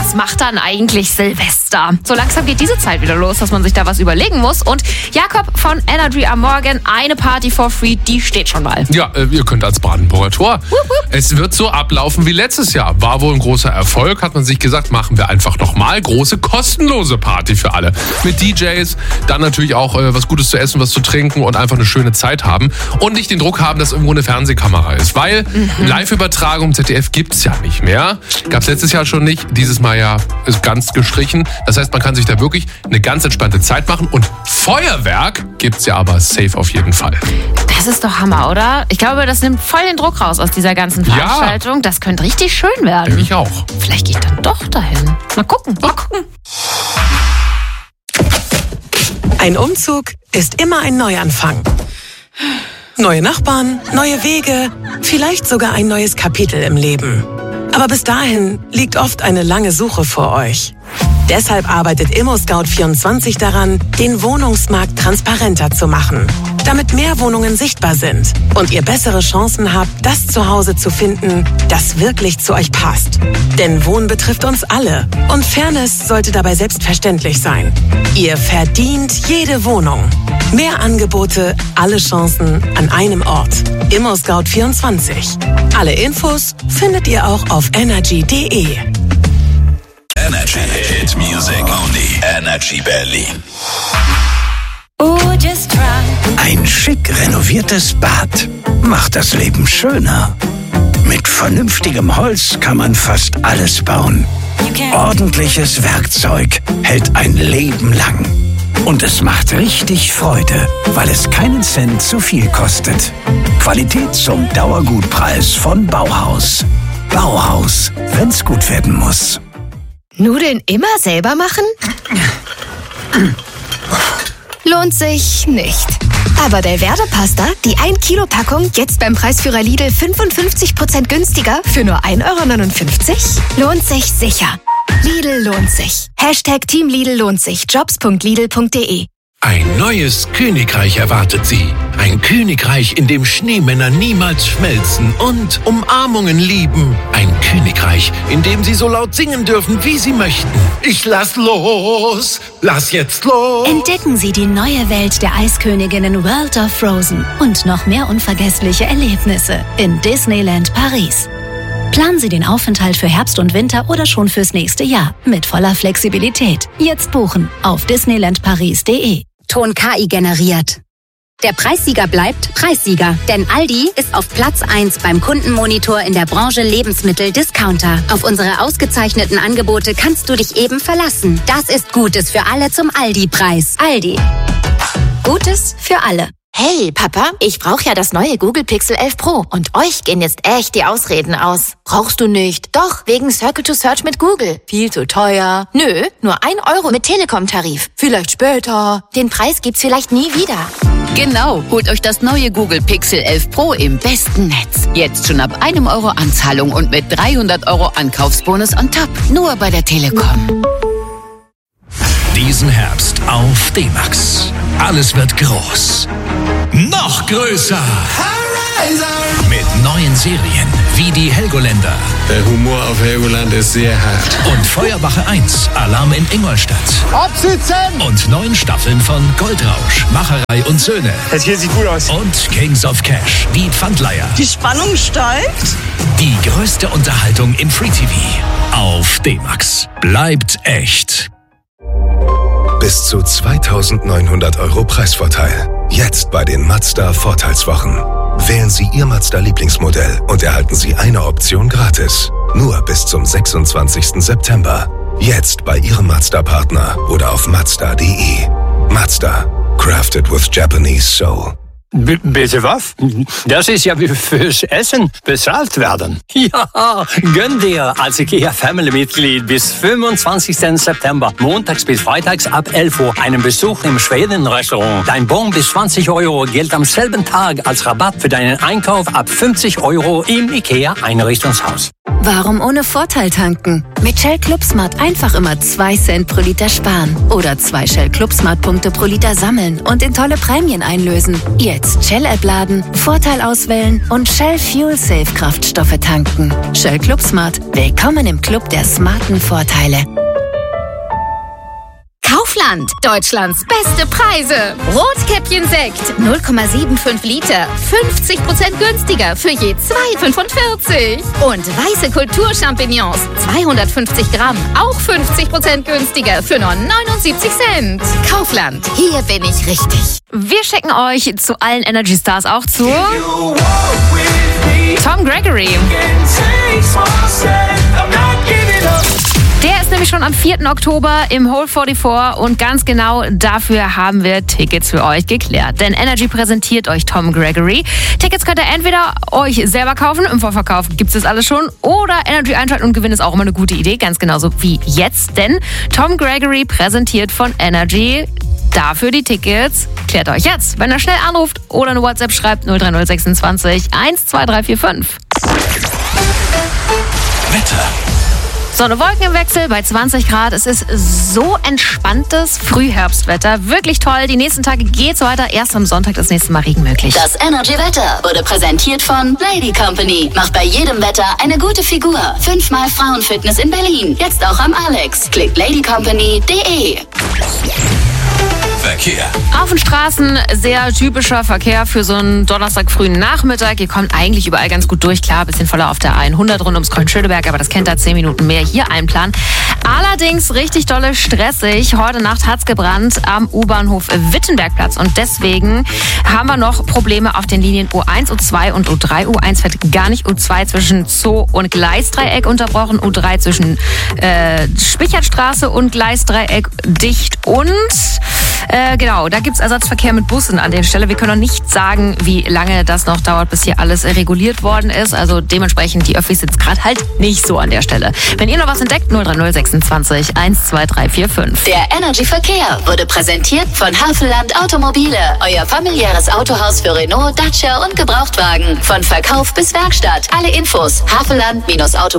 was macht dann eigentlich Silvester? So langsam geht diese Zeit wieder los, dass man sich da was überlegen muss. Und Jakob von Energy am Morgen, eine Party for free, die steht schon mal. Ja, ihr könnt als Brandenburger Tor. Es wird so ablaufen wie letztes Jahr. War wohl ein großer Erfolg, hat man sich gesagt, machen wir einfach nochmal große kostenlose Party für alle. Mit DJs, dann natürlich auch was Gutes zu essen, was zu trinken und einfach eine schöne Zeit haben. Und nicht den Druck haben, dass irgendwo eine Fernsehkamera ist. Weil Live-Übertragung im ZDF gibt's ja nicht mehr. Gab's letztes Jahr schon nicht, dieses Mal ja ist ganz gestrichen. Das heißt, man kann sich da wirklich eine ganz entspannte Zeit machen. Und Feuerwerk gibt's ja aber safe auf jeden Fall. Das ist doch Hammer, oder? Ich glaube, das nimmt voll den Druck raus aus dieser ganzen Veranstaltung. Ja. Das könnte richtig schön werden. Ich auch. Vielleicht gehe ich dann doch dahin. Mal gucken. Ein Umzug ist immer ein Neuanfang. Neue Nachbarn, neue Wege, vielleicht sogar ein neues Kapitel im Leben. Aber bis dahin liegt oft eine lange Suche vor euch. Deshalb arbeitet ImmoScout24 daran, den Wohnungsmarkt transparenter zu machen, damit mehr Wohnungen sichtbar sind und ihr bessere Chancen habt, das Zuhause zu finden, das wirklich zu euch passt. Denn Wohnen betrifft uns alle und Fairness sollte dabei selbstverständlich sein. Ihr verdient jede Wohnung. Mehr Angebote, alle Chancen an einem Ort. ImmoScout24. Alle Infos findet ihr auch auf energy.de. Energy Hit Music Only. Energy Berlin. Ein schick renoviertes Bad macht das Leben schöner. Mit vernünftigem Holz kann man fast alles bauen. Ordentliches Werkzeug hält ein Leben lang. Und es macht richtig Freude, weil es keinen Cent zu viel kostet. Qualität zum Dauergutpreis von Bauhaus. Bauhaus, wenn's gut werden muss. Nudeln immer selber machen? Lohnt sich nicht. Aber Delverde-Pasta, die 1 Kilo Packung, jetzt beim Preisführer Lidl 55% günstiger für nur 1,59 €? Lohnt sich sicher. Lidl lohnt sich. Team Lidl lohnt sich. Jobs.lidl.de. Ein neues Königreich erwartet Sie. Ein Königreich, in dem Schneemänner niemals schmelzen und Umarmungen lieben. Ein Königreich, in dem Sie so laut singen dürfen, wie Sie möchten. Ich lass los, lass jetzt los. Entdecken Sie die neue Welt der Eisköniginnen World of Frozen und noch mehr unvergessliche Erlebnisse in Disneyland Paris. Planen Sie den Aufenthalt für Herbst und Winter oder schon fürs nächste Jahr mit voller Flexibilität. Jetzt buchen auf disneylandparis.de. Ton KI generiert. Der Preissieger bleibt Preissieger, denn Aldi ist auf Platz 1 beim Kundenmonitor in der Branche Lebensmittel-Discounter. Auf unsere ausgezeichneten Angebote kannst du dich eben verlassen. Das ist Gutes für alle zum Aldi-Preis. Aldi. Gutes für alle. Hey, Papa, ich brauche ja das neue Google Pixel 11 Pro und euch gehen jetzt echt die Ausreden aus. Brauchst du nicht? Doch, wegen Circle to Search mit Google. Viel zu teuer. Nö, nur 1 € mit Telekom-Tarif. Vielleicht später. Den Preis gibt's vielleicht nie wieder. Genau, holt euch das neue Google Pixel 11 Pro im besten Netz. Jetzt schon ab 1 € Anzahlung und mit 300 € Ankaufsbonus on top. Nur bei der Telekom. Diesen Herbst auf D-Max. Alles wird groß. Noch größer. Mit neuen Serien wie die Helgoländer. Der Humor auf Helgoland ist sehr hart. Und Feuerwache 1, Alarm in Ingolstadt. Absitzen! Und 9 Staffeln von Goldrausch, Macherei und Söhne. Das hier sieht gut aus. Und Kings of Cash, die Pfandleiher. Die Spannung steigt. Die größte Unterhaltung im Free TV. Auf D-Max. Bleibt echt. Bis zu 2.900 € Preisvorteil. Jetzt bei den Mazda Vorteilswochen. Wählen Sie Ihr Mazda-Lieblingsmodell und erhalten Sie eine Option gratis. Nur bis zum 26. September. Jetzt bei Ihrem Mazda-Partner oder auf Mazda.de. Mazda. Crafted with Japanese soul. Bitte was? Das ist ja wie fürs Essen bezahlt werden. Ja, gönn dir als IKEA-Family-Mitglied bis 25. September, montags bis freitags ab 11 Uhr, einen Besuch im Schweden-Restaurant. Dein Bon bis 20 € gilt am selben Tag als Rabatt für deinen Einkauf ab 50 € im IKEA-Einrichtungshaus. Warum ohne Vorteil tanken? Mit Shell Club Smart einfach immer 2 Cent pro Liter sparen. Oder 2 Shell Club Smart Punkte pro Liter sammeln und in tolle Prämien einlösen. Jetzt Shell-App laden, Vorteil auswählen und Shell Fuel Safe Kraftstoffe tanken. Shell Club Smart. Willkommen im Club der smarten Vorteile. Kaufland, Deutschlands beste Preise. Rotkäppchen-Sekt, 0,75 Liter, 50% günstiger für je 2,45. Und weiße Kulturchampignons, 250 Gramm, auch 50% günstiger für nur 79 Cent. Kaufland, hier bin ich richtig. Wir schicken euch zu allen Energy Stars auch zu Tom Gregory. Der ist nämlich schon am 4. Oktober im Hole 44 und ganz genau dafür haben wir Tickets für euch geklärt. Denn Energy präsentiert euch Tom Gregory. Tickets könnt ihr entweder euch selber kaufen, im Vorverkauf gibt es das alles schon, oder Energy einschalten und gewinnen ist auch immer eine gute Idee, ganz genauso wie jetzt. Denn Tom Gregory präsentiert von Energy dafür die Tickets. Klärt euch jetzt, wenn ihr schnell anruft oder eine WhatsApp schreibt 03026 12345. Wetter. Sonne, Wolken im Wechsel bei 20 Grad. Es ist so entspanntes Frühherbstwetter. Wirklich toll. Die nächsten Tage geht's weiter. Erst am Sonntag das nächste Mal Regen möglich. Das Energy-Wetter wurde präsentiert von Lady Company. Macht bei jedem Wetter eine gute Figur. 5-mal Frauenfitness in Berlin. Jetzt auch am Alex. Klickt ladycompany.de. Verkehr. Auf den Straßen sehr typischer Verkehr für so einen Donnerstag frühen Nachmittag. Ihr kommt eigentlich überall ganz gut durch. Klar, bisschen voller auf der 100 rund ums Köln-Schöneberg, aber das kennt ihr, 10 Minuten mehr hier einplanen. Allerdings richtig dolle stressig. Heute Nacht hat's gebrannt am U-Bahnhof Wittenbergplatz und deswegen haben wir noch Probleme auf den Linien U1, U2 und U3. U1 fährt gar nicht, U2 zwischen Zoo und Gleisdreieck unterbrochen, U3 zwischen Spichertstraße und Gleisdreieck dicht und genau, da gibt's Ersatzverkehr mit Bussen an der Stelle. Wir können noch nicht sagen, wie lange das noch dauert, bis hier alles reguliert worden ist. Also dementsprechend, die Öffis sind gerade halt nicht so an der Stelle. Wenn ihr noch was entdeckt, 03026 12345. Der Energy Verkehr wurde präsentiert von Havelland Automobile. Euer familiäres Autohaus für Renault, Dacia und Gebrauchtwagen. Von Verkauf bis Werkstatt. Alle Infos havelland-auto